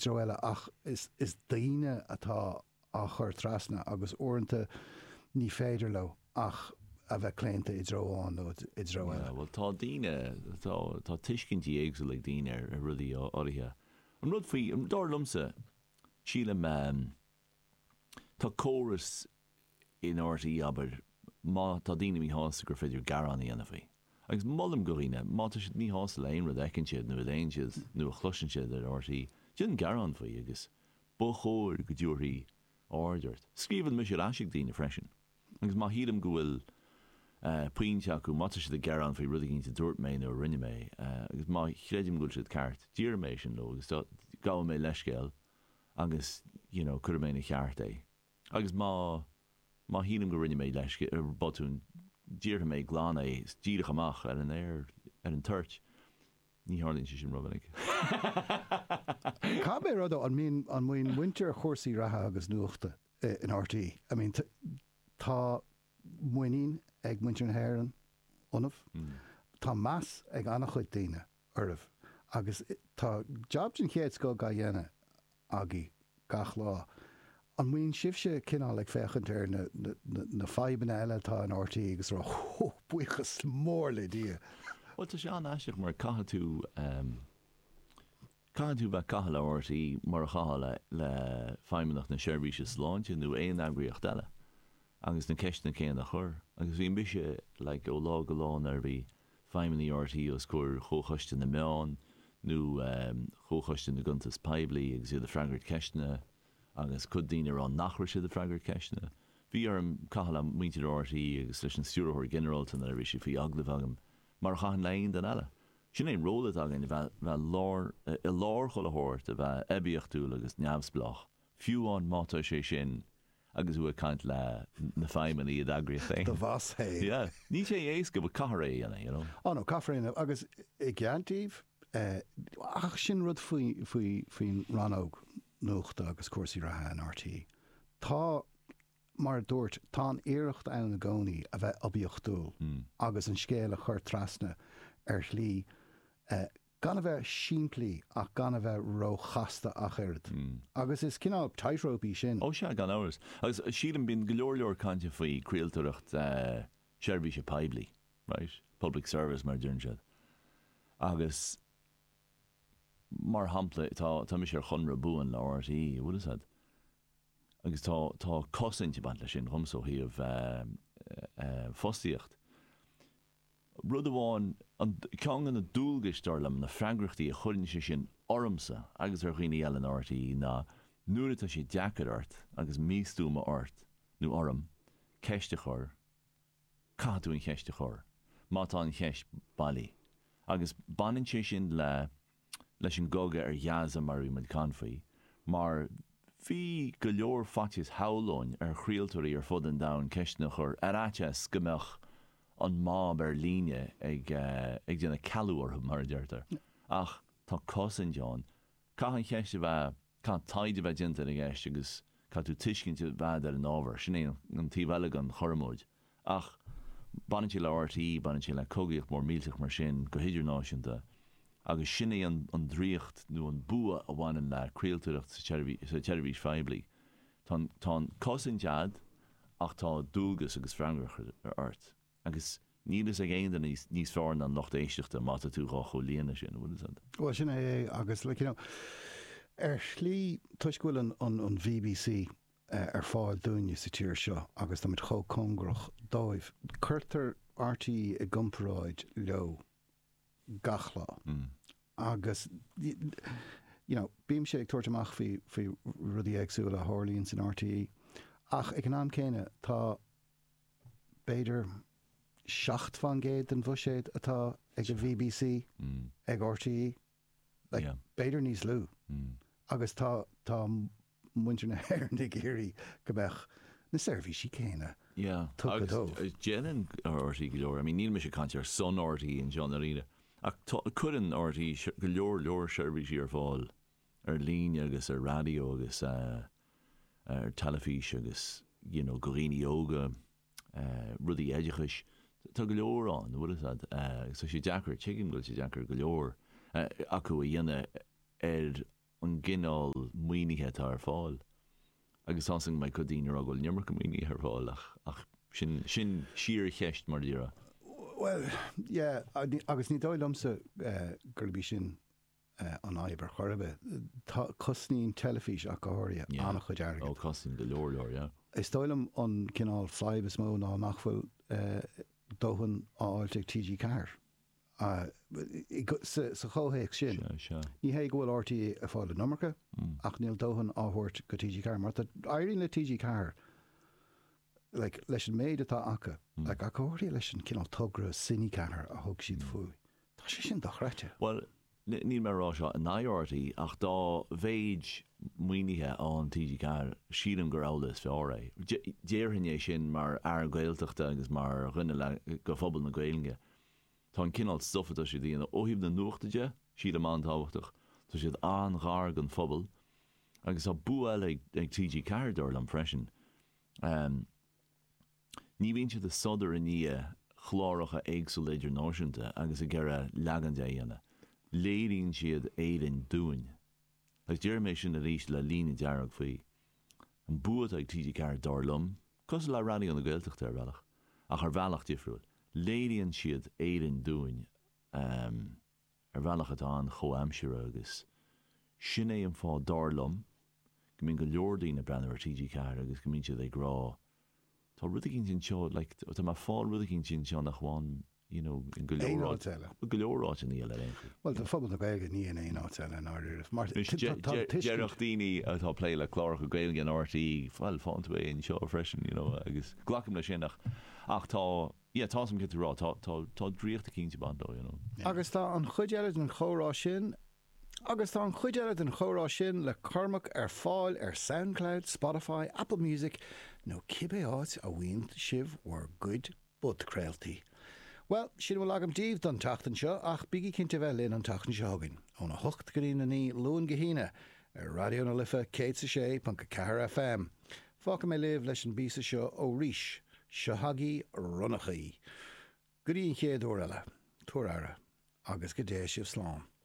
droile ach is daine atá a chur trasna agus orintanta ní féidir le ach a bheith clénta I dróán nó I droile. Well tá daine tá tuiscintí éagsú le daine ar rudí áirithe. An rud faoi dar lumsa sílam tá córas in áirtaí aber má tá daine mí hása gur féidir garaní ana faoi. Agus mollam goíine má tá siad ní hása le aon rud ecinn siad nó bh siad nó a chluisin siad ar áirtaí dún garán faoi agus buchóir go dúirí áidirt. Scríban mu siad eisiigh daine freisin. Agus má híadam go bhfuil puinte acu má tá siad a garán faoi rud cinnta dúirt mé nó rinne mé agus má chreidim gúil siad ceart dír mé sin nó agus gá mé leiscéil agus cur mé na cheart é. Agus má híanam go rinne mé leiscéil ar botún dír mé glán é díirech amach ar an air ar an tuirt. Ní hálinn sin robanig. Cá bé rud an mhain winter chósaí ratha agus nuachta in RTí. I mean tá muoín ag muintir an héireannionmh. Tá meas ag annach chuid daine ormh. Agus tá job sin chéad go ga dhéine agaí gach lá. An mhain sibse cinál ag fechant ar na feiban eile tá an RTí agus rá buchas mór le dia. Well, tá sé an aisteach mar caithe tú bheith caithe le RTí mar a chaithe le feimimeach na seirbhíse sláinte nó éon agraíocht eile. Agus na ceistena céan a chur. Agus bhíon bise le ó lá go lán ar bhí feimimeí RTí os cúr chóchaiste na meán nó chóchaiste na guntas peblií agus iad a freigart ceistena agus chud daoine an nachir siad a freigart ceistena. Bhí ar an caithe le muintir RTí agus leis an stúrthóir generalta ar bhí si faoi aglah agam mar chaan leon den eile. Sin éon róla agin bheith lár cholathirt a bheith ebíochtú agus neamhsplach. Fiúán mátá sé sin agus bhfuil caint le na feimimeí a agriacht é. The bhas é. Yeah. Ní sé ééis go bh cathraí ana, nó cathraí agus I gceantíomh ach sin rud faoin ranóg nuachta agus cuasaí ratha an RTí. Tá mar dúirt tá éireacht ann na gcónaí a bheith abíochtúil agus an scéal a chur trasna ar shlí gan a bheith siimplí ach gan a bheith róchasta a chuird. Agus is cinál tightrope sin. Ó se gan áras. Agus siad an bíon go leor cainte faoi críaltúireacht seirbhíse peblií, right? Public service mar dúin siad. Agus mar hampla tá mis ar chunra buan le RTí, bhfuil is agus tá cosinte bant lei sin chumsó híomh fostíocht. Rud amháin ceann na dúlgaistarlam na freagrachtaí a chuirn sé sin ormsa agus ar dhaoine eile an RTí ná nuair atá sé deacair ort agus místúma ort nó orm ceiste chur catú an cheiste chur má tá an cheist bailí agus banan sé sin leis an goga ar jaasa marí mid canfaí mar Bhí go leor fatis howlóin ar chríaltúirí ar fud an dain ceistena chur aráte scumeach an máb ar líne ag déanana cealúir mar deirtar. Ach tá cosan John, caihan cheiste bheith cá taide bheith dinta ag eiste agus cá tú tuiscinnte bheith ar an ábhar, sin é an tíbheile an chormóid. Ach banintí le RTí, banintí le cogaíocht mór mílteach mar sin go hidirnáisiúnta. Agus sinné an dríocht nó an bua a bhhain le críaltúireacht sa teirbhís feblií. Tá cosan dead ach tá dúlgas agus freagrach ar ort. Agus nílas ag aon níos fearn an locht éisteachta má tú gá cholíana sin bhfuil san. Well sin é agus ar slí tuisgúil an BBC ar fáil dúine sa tíir seo agus tá mit cho congrach dóibh. Cuirtar RTí i gcomparáid leo gachlá. Agus bím sé ag tuairt amach faoi rudí agsúla hálíonn san RTí. Ach ag an am céine tá beidir 7 fan géad an bhuiséad atá ag a BBC ag RTí beidir níos lú. Agus tá muintir na héireann ag éirí go bheith na seirbhísí céine. Jeannan RTí go leor. Níl me sé caiinte ar son RTí in John Arena. Ach chuann RTí go leor seirbhísí ar fáil ar líne agus ar radio agus ar telefís agus goríní óga rudí éidechais tá go leor an bhfuil so sé deacair tuigim goil sé deacair go leor acu a dhéine ar an gginál muoinithe tá ar fáil. Agus tásing mai codín ar agil nimar go muoine ar fáil ach sin siar cheist mar dtíra. Well, yeah, agus ní dóillamsa gurbí sin an aibar chorbe. Tá cosnín telefís a gohairja anna chud airgad. Ó, cosnín go leor, yeah. Is dóillam an cinál 5 is mó ná nachfuil dóhan áilte TG Car. Sa chóhéic sin. Ní hé gohfuil ortaí a fáil numarcha, ach níl dóhan áhairt go TG Car. Mar airíonn le TG Car, leis an méid atá acha, a gohairí leis an cinál tugra sinní car a thug siad fuaí. Tá sé sin dochreite. Well, ní mar rá seo an áirtaí ach dá bhéid muoinithe an TG Car sílam gur álas fé áré. Déirhinné sin mar ar gailteachta agus mar rinne le go phobal na gailge. Tá an cinál stoffa sé dtíana óhíb na nuachtaide siad am antáhachtach. Tá siad an ghar gan phobal agus a buail ag TG Car dóir am freisin. Ní bhíonn siad a sodar a ní chláracha éagsúil idir náisiúnta agus a gceire legan déana. Léiríonn siad éidirn dúin. Leis deir mé sin a rís le lína dearag faoi. An buad ag TG Car dárlumm, cos le radí an na gailteachta ar bhealach, ach ar bhealach difriúil. Léiríonn siad éidirn dúin ar bhealach atá an cho amsire agus. Sin é an fá dárlumm, go mín go leordaí na brenn ar TG Car agus go mín siad ag rá. Tá rudaginn sin seo, tá má fáil rudaginn sin seo nach bháin, in go leorráid in íile léinchi. Well, tá phobal na gaige ní in éon áteile an áidir. Dearach daoine atá plé le chlár go gailge an ortaí fáil fáint bé in seo freisin, agus glacham le sin ach tá tásam go rá, tá dríocht a cínte bandó, Agus tá an chuidead an chórá sin, agus tá an chuidead an chórá sin le cormach ar fáil ar SoundCloud, Spotify, Apple Music, nó cibé áit a bhaint sibh war good bud creaaltaí. Well, sin bhfuil agam díomh don tachtan seo ach bíigh cinnte bheith linn an tachtan seo hagan. Ó na hocht goína ní lún gohíine ar radio na lifa 106.4 FM. Fáca mé libh leis an bísa seo ó ríis, Seohagaí runnachaí. Goíon chéad ó eile, tuaire, agus go dé sibh slán.